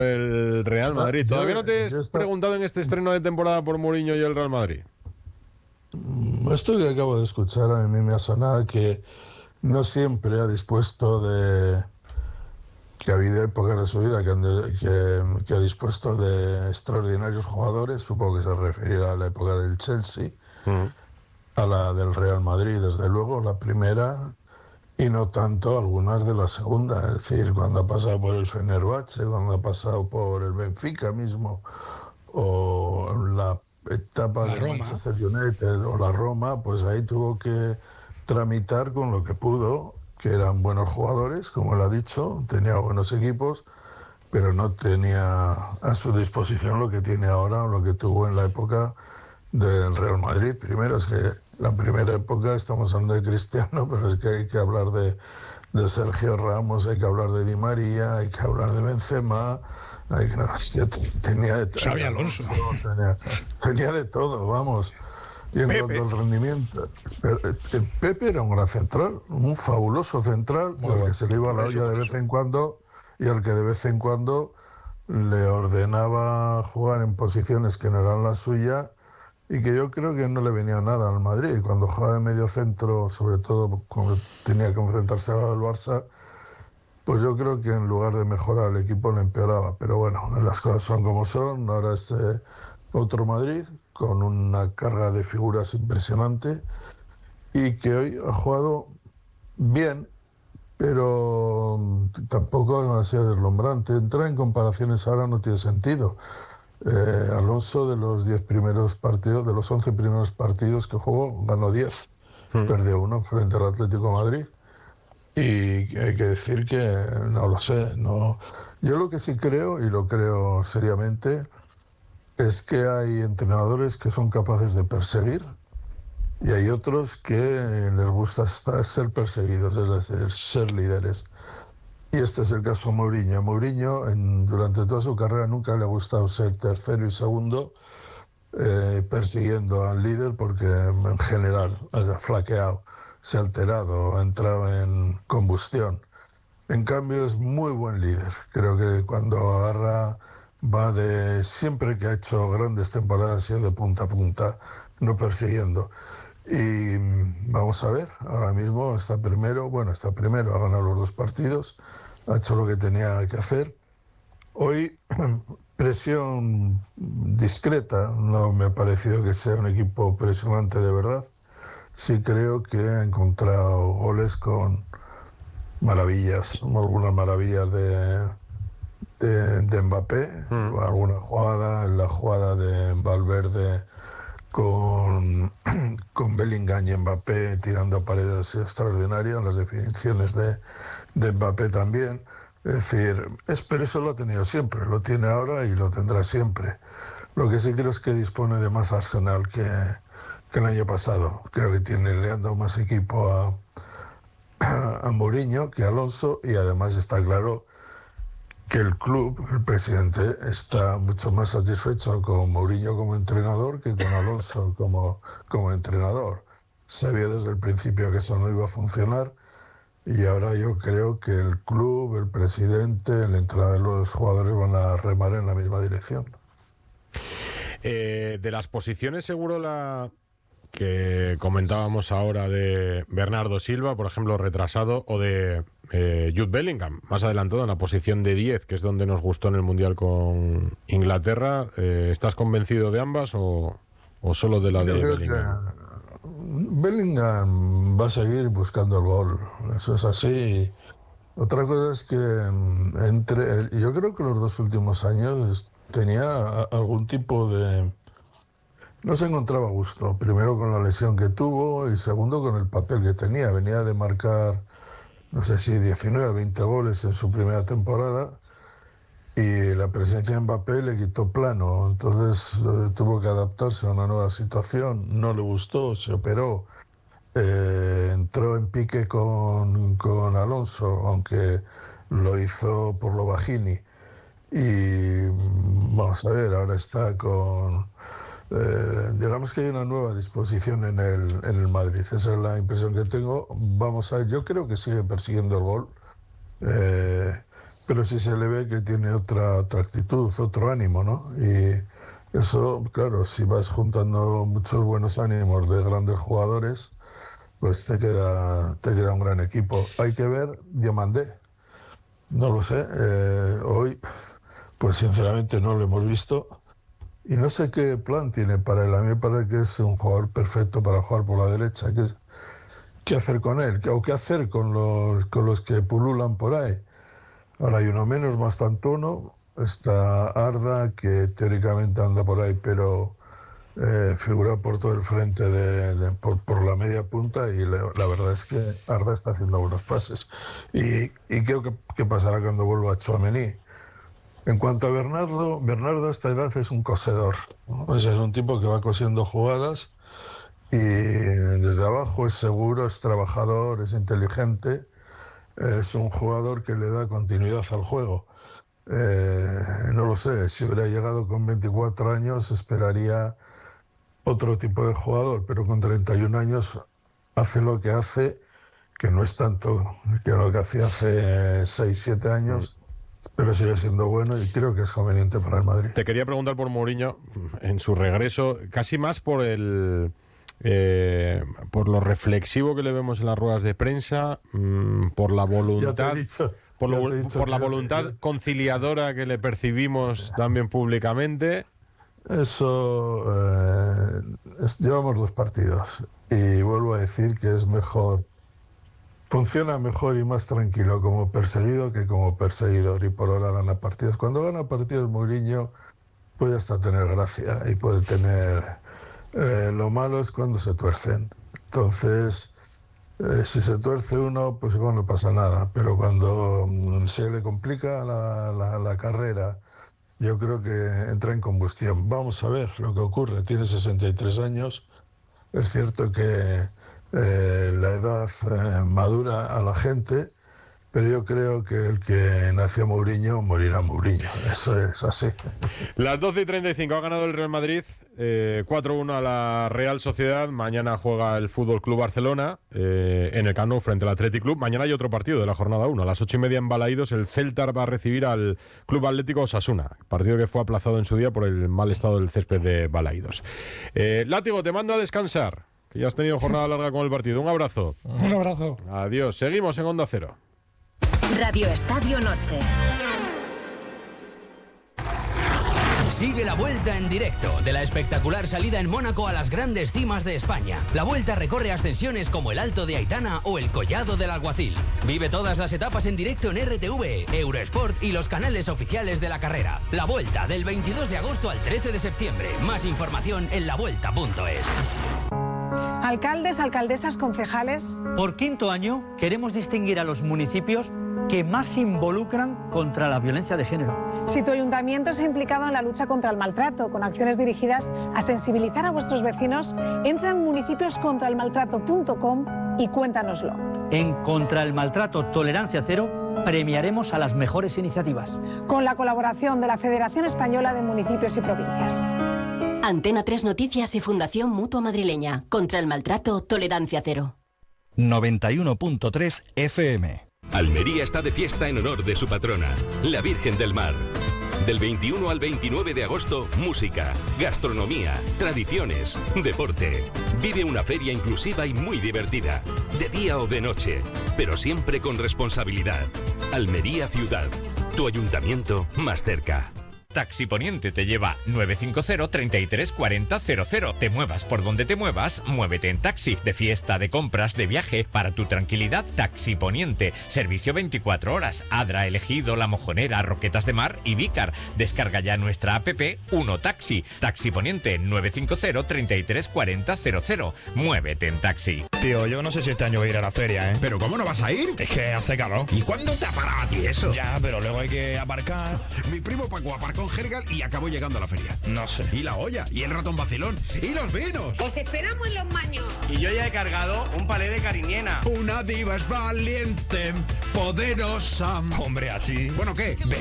el Real Madrid. ¿Todavía no te he está... preguntado en este estreno de temporada por Mourinho y el Real Madrid? Esto que acabo de escuchar a mí me ha sonado que no siempre ha dispuesto de... que ha habido épocas de su vida que ha dispuesto de extraordinarios jugadores, supongo que se referirá a la época del Chelsea, a la del Real Madrid, desde luego, la primera, y no tanto algunas de la segunda, es decir, cuando ha pasado por el Fenerbahce, cuando ha pasado por el Benfica mismo, o la etapa La de Roma. Manchester United o la Roma, pues ahí tuvo que tramitar con lo que pudo, que eran buenos jugadores, como él ha dicho, tenía buenos equipos, pero no tenía a su disposición lo que tiene ahora o lo que tuvo en la época del Real Madrid. Primero es que la primera época, estamos hablando de Cristiano, pero es que hay que hablar de Sergio Ramos, hay que hablar de Di María, hay que hablar de Benzema, tenía de todo. Xabi Alonso. Tenía de todo, vamos. Y en cuanto al rendimiento, Pepe era un gran central, un fabuloso central, al que se le iba la olla de vez en cuando y al que de vez en cuando le ordenaba jugar en posiciones que no eran la suya y que yo creo que no le venía nada al Madrid. Cuando jugaba de medio centro, sobre todo cuando tenía que enfrentarse al Barça, pues yo creo que en lugar de mejorar el equipo le empeoraba. Pero bueno, las cosas son como son. Ahora es otro Madrid con una carga de figuras impresionante y que hoy ha jugado bien, pero tampoco demasiado deslumbrante. Entrar en comparaciones ahora no tiene sentido. Alonso, de los 10 primeros partidos, de los 11 primeros partidos que jugó, ganó 10, perdió uno frente al Atlético de Madrid. Y hay que decir que no lo sé, no. Yo lo que sí creo, y lo creo seriamente, es que hay entrenadores que son capaces de perseguir y hay otros que les gusta ser perseguidos, es decir, ser líderes. Y este es el caso de Mourinho. Mourinho, durante toda su carrera, nunca le ha gustado ser tercero y segundo, persiguiendo al líder, porque en general ha flaqueado, se ha alterado, ha entrado en combustión. En cambio, es muy buen líder. Creo que cuando agarra, va de... Siempre que ha hecho grandes temporadas, ha sido de punta a punta, no persiguiendo. Y vamos a ver, ahora mismo está primero, ha ganado los 2 partidos, ha hecho lo que tenía que hacer. Hoy, presión discreta, no me ha parecido que sea un equipo presionante de verdad. Sí creo que ha encontrado goles con maravillas, algunas maravillas de Mbappé, alguna jugada, la jugada de Valverde con Bellingham y Mbappé tirando a paredes extraordinarias, las definiciones de Mbappé también. Es decir, pero eso lo ha tenido siempre, lo tiene ahora y lo tendrá siempre. Lo que sí creo es que dispone de más arsenal que el año pasado. Creo que le han dado más equipo a Mourinho que a Alonso, y además está claro que el club, el presidente, está mucho más satisfecho con Mourinho como entrenador que con Alonso como entrenador. Sabía desde el principio que eso no iba a funcionar y ahora yo creo que el club, el presidente, el entrenador y los jugadores van a remar en la misma dirección. De las posiciones, seguro la que comentábamos ahora de Bernardo Silva, por ejemplo, retrasado, o de Jude Bellingham, más adelantado en la posición de 10, que es donde nos gustó en el Mundial con Inglaterra. ¿Estás convencido de ambas o solo de la de Bellingham? Bellingham va a seguir buscando el gol, eso es así. Otra cosa es que yo creo que los 2 últimos años tenía algún tipo de... No se encontraba a gusto, primero con la lesión que tuvo y segundo con el papel que tenía. Venía de marcar, no sé si 19 o 20 goles en su primera temporada y la presencia de Mbappé le quitó plano. Entonces tuvo que adaptarse a una nueva situación, no le gustó, se operó. Entró en pique con Alonso, aunque lo hizo por lo bajini. Y vamos a ver, ahora está con... digamos que hay una nueva disposición en el Madrid. Esa es la impresión que tengo. Vamos a ver, yo creo que sigue persiguiendo el gol. pero sí se le ve que tiene otra actitud, otro ánimo, ¿no? Y eso, claro, si vas juntando muchos buenos ánimos de grandes jugadores, pues te queda un gran equipo. Hay que ver Diomandé. No lo sé. Hoy, pues sinceramente no lo hemos visto. Y no sé qué plan tiene para él. A mí me parece que es un jugador perfecto para jugar por la derecha. ¿Qué hacer con él? ¿O qué hacer con los que pululan por ahí? Ahora hay uno menos, más tanto uno. Está Arda, que teóricamente anda por ahí, pero figura por todo el frente, por la media punta, y la verdad es que Arda está haciendo buenos pases. Y creo que pasará cuando vuelva Tchouaméni. En cuanto a Bernardo a esta edad es un cosedor, ¿no? O sea, es un tipo que va cosiendo jugadas y desde abajo es seguro, es trabajador, es inteligente, es un jugador que le da continuidad al juego. No lo sé, si hubiera llegado con 24 años esperaría otro tipo de jugador, pero con 31 años hace lo que hace, que no es tanto que lo que hacía hace 6-7 años, pero sigue siendo bueno y creo que es conveniente para el Madrid. Te quería preguntar por Mourinho en su regreso, casi más por por lo reflexivo que le vemos en las ruedas de prensa, por la voluntad, por la voluntad conciliadora que le percibimos también públicamente. Eso, llevamos 2 partidos y vuelvo a decir que es mejor, funciona mejor y más tranquilo como perseguido que como perseguidor, y por ahora gana partidos. Cuando gana partidos Mourinho puede hasta tener gracia y puede tener... lo malo es cuando se tuercen. Entonces, si se tuerce uno, pues igual no pasa nada, pero cuando se le complica la carrera, yo creo que entra en combustión. Vamos a ver lo que ocurre. Tiene 63 años. Es cierto que la edad madura a la gente, pero yo creo que el que nació Mourinho morirá Mourinho. Eso es así. Las 12:35 ha ganado el Real Madrid 4-1 a la Real Sociedad. Mañana juega el Fútbol Club Barcelona en el Camp Nou frente al Athletic Club. Mañana hay otro partido de la jornada 1. A las 8:30 en Balaídos el Celta va a recibir al Club Atlético Osasuna. Partido que fue aplazado en su día por el mal estado del césped de Balaídos. Látigo, te mando a descansar, que ya has tenido jornada larga con el partido. Un abrazo. Un abrazo. Adiós. Seguimos en Onda Cero. Radio Estadio Noche. Sigue la Vuelta en directo de la espectacular salida en Mónaco a las grandes cimas de España. La Vuelta recorre ascensiones como el Alto de Aitana o el Collado del Alguacil. Vive todas las etapas en directo en RTV, Eurosport y los canales oficiales de la carrera. La Vuelta del 22 de agosto al 13 de septiembre. Más información en lavuelta.es. Alcaldes, alcaldesas, concejales. Por 5º año queremos distinguir a los municipios que más se involucran contra la violencia de género. Si tu ayuntamiento se ha implicado en la lucha contra el maltrato, con acciones dirigidas a sensibilizar a vuestros vecinos, entra en municipioscontraelmaltrato.com y cuéntanoslo. En Contra el Maltrato Tolerancia Cero premiaremos a las mejores iniciativas. Con la colaboración de la Federación Española de Municipios y Provincias. Antena 3 Noticias y Fundación Mutua Madrileña. Contra el maltrato, tolerancia cero. 91.3 FM. Almería está de fiesta en honor de su patrona, la Virgen del Mar. Del 21 al 29 de agosto, música, gastronomía, tradiciones, deporte. Vive una feria inclusiva y muy divertida, de día o de noche, pero siempre con responsabilidad. Almería Ciudad, tu ayuntamiento más cerca. Taxi Poniente te lleva 950 33 40 00. Te muevas por donde te muevas, muévete en taxi. De fiesta, de compras, de viaje, para tu tranquilidad, Taxi Poniente. Servicio 24 horas. Adra, Elegido, La Mojonera, Roquetas de Mar y Vícar. Descarga ya nuestra app Uno Taxi. Taxi Poniente 950 33 40 00. Muévete en taxi. Tío, yo no sé si este año voy a ir a la feria, ¿eh? ¿Pero cómo no vas a ir? Es que hace calor. ¿Y cuándo te ha parado a ti eso? Ya, pero luego hay que aparcar. Mi primo Paco aparcó en Jergal y acabó llegando a la feria. No sé. Y la olla, y el ratón vacilón, y los vinos. Os esperamos en Los Maños. Y yo ya he cargado un palé de cariñena. Una diva es valiente, poderosa. Hombre, así. Bueno, ¿qué?